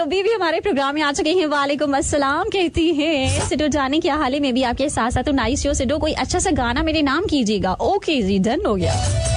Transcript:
सिडो बीबी हमारे प्रोग्राम में आ चुके हैं। वालेकुम अस्सलाम कहती हैं। सिडो जाने क्या हाल है, मैं भी आपके साथ साथ नाइस शो। सिडो कोई अच्छा सा गाना मेरे नाम कीजिएगा। ओके जी, डन हो गया।